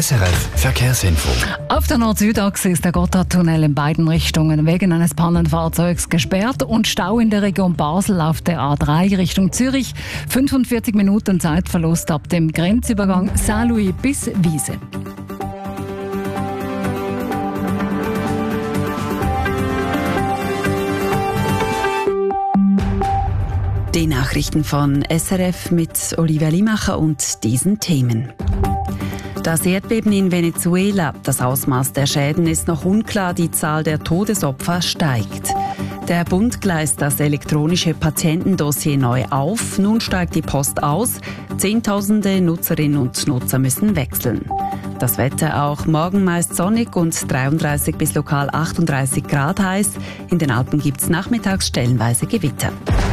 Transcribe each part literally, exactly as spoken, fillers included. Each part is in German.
S R F Verkehrsinfo. Auf der Nord-Süd-Achse ist der Gotthardtunnel in beiden Richtungen wegen eines Pannenfahrzeugs gesperrt und Stau in der Region Basel auf der A drei Richtung Zürich. fünfundvierzig Minuten Zeitverlust ab dem Grenzübergang Saint-Louis bis Wiese. Die Nachrichten von S R F mit Olivia Limacher und diesen Themen. Das Erdbeben in Venezuela. Das Ausmaß der Schäden ist noch unklar, die Zahl der Todesopfer steigt. Der Bund gleist das elektronische Patientendossier neu auf. Nun steigt die Post aus. Zehntausende Nutzerinnen und Nutzer müssen wechseln. Das Wetter auch morgen meist sonnig und dreiunddreißig bis lokal achtunddreißig Grad heiß. In den Alpen gibt es nachmittags stellenweise Gewitter.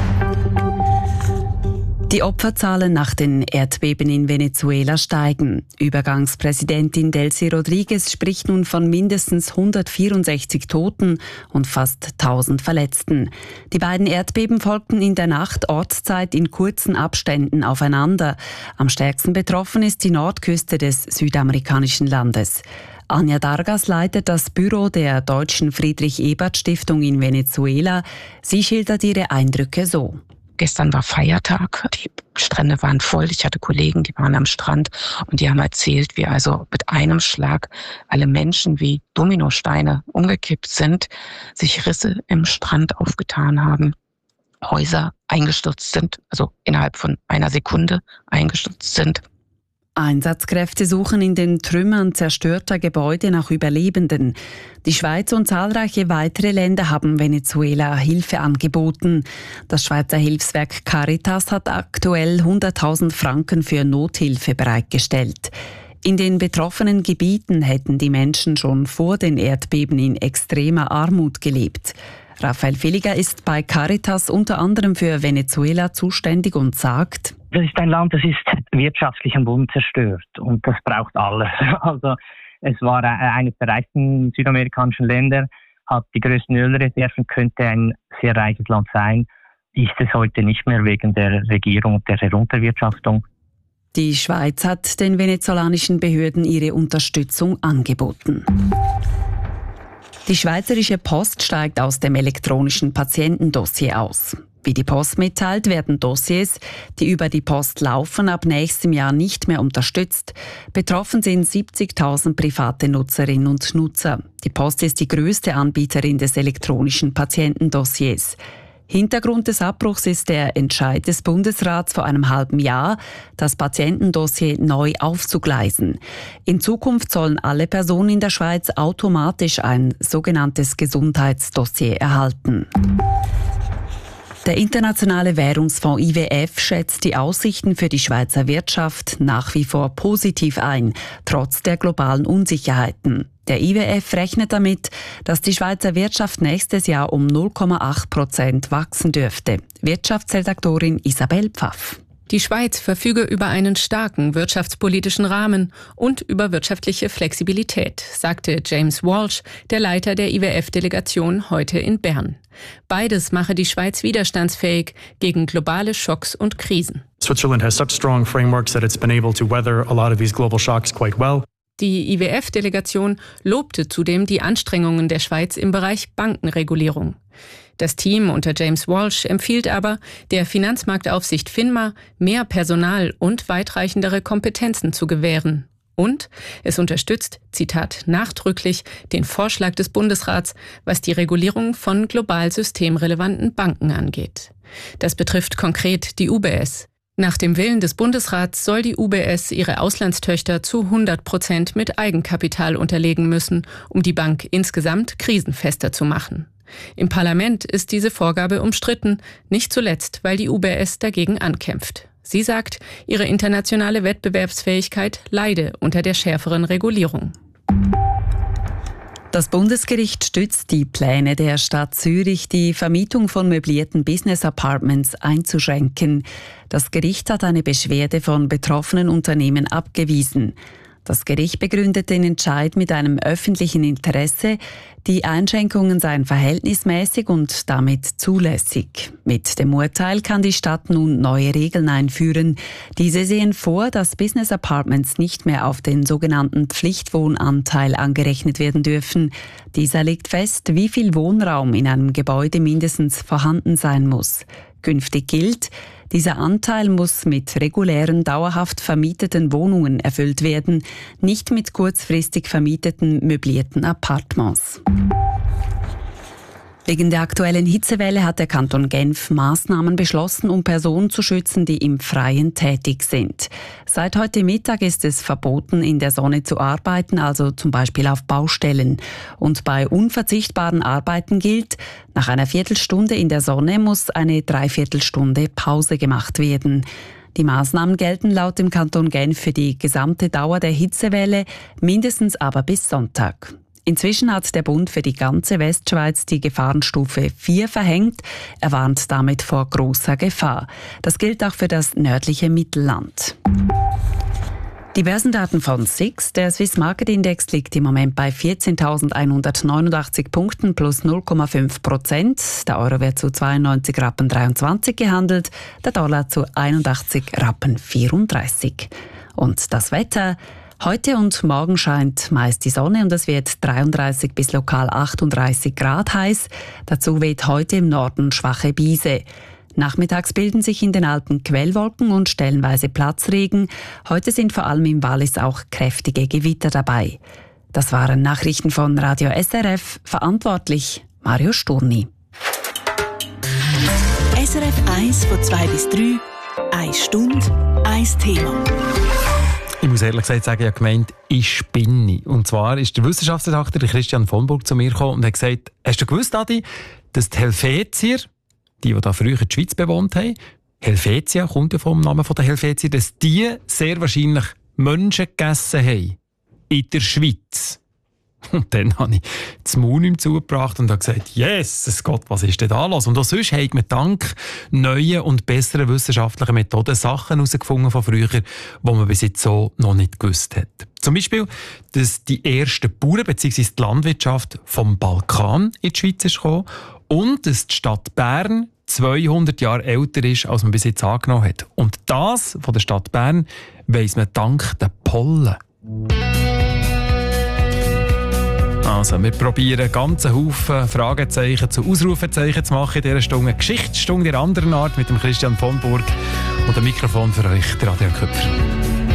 Die Opferzahlen nach den Erdbeben in Venezuela steigen. Übergangspräsidentin Delcy Rodriguez spricht nun von mindestens hundertvierundsechzig Toten und fast tausend Verletzten. Die beiden Erdbeben folgten in der Nacht Ortszeit in kurzen Abständen aufeinander. Am stärksten betroffen ist die Nordküste des südamerikanischen Landes. Anja Dargas leitet das Büro der Deutschen Friedrich-Ebert-Stiftung in Venezuela. Sie schildert ihre Eindrücke so. Gestern war Feiertag, die Strände waren voll, ich hatte Kollegen, die waren am Strand und die haben erzählt, wie also mit einem Schlag alle Menschen wie Dominosteine umgekippt sind, sich Risse im Strand aufgetan haben, Häuser eingestürzt sind, also innerhalb von einer Sekunde eingestürzt sind. Einsatzkräfte suchen in den Trümmern zerstörter Gebäude nach Überlebenden. Die Schweiz und zahlreiche weitere Länder haben Venezuela Hilfe angeboten. Das Schweizer Hilfswerk Caritas hat aktuell hunderttausend Franken für Nothilfe bereitgestellt. In den betroffenen Gebieten hätten die Menschen schon vor den Erdbeben in extremer Armut gelebt. Raphael Villiger ist bei Caritas unter anderem für Venezuela zuständig und sagt: Das ist ein Land, das ist wirtschaftlich am Boden zerstört und das braucht alles. Also es war eines der reichsten südamerikanischen Länder, hat die größten Ölreserven, könnte ein sehr reiches Land sein, ist es heute nicht mehr wegen der Regierung und der Herunterwirtschaftung. Die Schweiz hat den venezolanischen Behörden ihre Unterstützung angeboten. Die Schweizerische Post steigt aus dem elektronischen Patientendossier aus. Wie die Post mitteilt, werden Dossiers, die über die Post laufen, ab nächstem Jahr nicht mehr unterstützt. Betroffen sind siebzigtausend private Nutzerinnen und Nutzer. Die Post ist die größte Anbieterin des elektronischen Patientendossiers. Hintergrund des Abbruchs ist der Entscheid des Bundesrats vor einem halben Jahr, das Patientendossier neu aufzugleisen. In Zukunft sollen alle Personen in der Schweiz automatisch ein sogenanntes Gesundheitsdossier erhalten. Der Internationale Währungsfonds I W F schätzt die Aussichten für die Schweizer Wirtschaft nach wie vor positiv ein, trotz der globalen Unsicherheiten. Der I W F rechnet damit, dass die Schweizer Wirtschaft nächstes Jahr um null Komma acht Prozent wachsen dürfte. Wirtschaftsredaktorin Isabel Pfaff. Die Schweiz verfüge über einen starken wirtschaftspolitischen Rahmen und über wirtschaftliche Flexibilität, sagte James Walsh, der Leiter der I W F-Delegation, heute in Bern. Beides mache die Schweiz widerstandsfähig gegen globale Schocks und Krisen. Switzerland has such strong frameworks that it's been able to weather a lot of these global shocks quite well. Die I W F-Delegation lobte zudem die Anstrengungen der Schweiz im Bereich Bankenregulierung. Das Team unter James Walsh empfiehlt aber der Finanzmarktaufsicht FINMA, mehr Personal und weitreichendere Kompetenzen zu gewähren. Und es unterstützt, Zitat, nachdrücklich den Vorschlag des Bundesrats, was die Regulierung von global systemrelevanten Banken angeht. Das betrifft konkret die U B S. Nach dem Willen des Bundesrats soll die U B S ihre Auslandstöchter zu hundert Prozent mit Eigenkapital unterlegen müssen, um die Bank insgesamt krisenfester zu machen. Im Parlament ist diese Vorgabe umstritten, nicht zuletzt, weil die U B S dagegen ankämpft. Sie sagt, ihre internationale Wettbewerbsfähigkeit leide unter der schärferen Regulierung. Das Bundesgericht stützt die Pläne der Stadt Zürich, die Vermietung von möblierten Business Apartments einzuschränken. Das Gericht hat eine Beschwerde von betroffenen Unternehmen abgewiesen. Das Gericht begründet den Entscheid mit einem öffentlichen Interesse. Die Einschränkungen seien verhältnismäßig und damit zulässig. Mit dem Urteil kann die Stadt nun neue Regeln einführen. Diese sehen vor, dass Business Apartments nicht mehr auf den sogenannten Pflichtwohnanteil angerechnet werden dürfen. Dieser legt fest, wie viel Wohnraum in einem Gebäude mindestens vorhanden sein muss. Künftig gilt, dieser Anteil muss mit regulären, dauerhaft vermieteten Wohnungen erfüllt werden, nicht mit kurzfristig vermieteten, möblierten Appartements. Wegen der aktuellen Hitzewelle hat der Kanton Genf Maßnahmen beschlossen, um Personen zu schützen, die im Freien tätig sind. Seit heute Mittag ist es verboten, in der Sonne zu arbeiten, also zum Beispiel auf Baustellen. Und bei unverzichtbaren Arbeiten gilt, nach einer Viertelstunde in der Sonne muss eine Dreiviertelstunde Pause gemacht werden. Die Maßnahmen gelten laut dem Kanton Genf für die gesamte Dauer der Hitzewelle, mindestens aber bis Sonntag. Inzwischen hat der Bund für die ganze Westschweiz die Gefahrenstufe vier verhängt. Er warnt damit vor großer Gefahr. Das gilt auch für das nördliche Mittelland. Die Börsendaten von S I X. Der Swiss Market Index liegt im Moment bei vierzehntausendeinhundertneunundachtzig Punkten plus null Komma fünf Prozent. Der Euro wird zu zweiundneunzig Rappen dreiundzwanzig gehandelt, der Dollar zu einundachtzig Rappen vierunddreißig. Und das Wetter: Heute und morgen scheint meist die Sonne und es wird dreiunddreißig bis lokal achtunddreißig Grad heiß. Dazu weht heute im Norden schwache Brise. Nachmittags bilden sich in den Alpen Quellwolken und stellenweise Platzregen. Heute sind vor allem im Wallis auch kräftige Gewitter dabei. Das waren Nachrichten von Radio S R F. Verantwortlich Mario Sturni. S R F eins von zwei bis drei. Eine Stunde, ein Thema. Ich muss ehrlich gesagt sagen, ich habe gemeint, ich spinne. Und zwar ist der Wissenschaftsredakteur Christian von Burg zu mir gekommen und hat gesagt, hast du gewusst, Adi, dass die Helvetier, die, die da früher die Schweiz bewohnt haben, Helvetia kommt ja vom Namen der Helvetier, dass die sehr wahrscheinlich Menschen gegessen haben. In der Schweiz. Und dann habe ich das Maul ihm zugebracht und habe gesagt, Jesus Gott, was ist denn da los? Und auch sonst hat man dank neuen und besseren wissenschaftlichen Methoden Sachen herausgefunden von früher, die man bis jetzt so noch nicht gewusst hat. Zum Beispiel, dass die ersten Bauern bzw. die Landwirtschaft vom Balkan in die Schweiz ist gekommen und dass die Stadt Bern zweihundert Jahre älter ist, als man bis jetzt angenommen hat. Und das von der Stadt Bern weiss man dank der Pollen. Also, wir probieren einen ganzen Haufen Fragezeichen zu Ausrufezeichen zu machen in dieser Stunde. Eine Geschichtsstunde der anderen Art mit dem Christian von Burg und dem Mikrofon für euch, der Adrian Köpfer.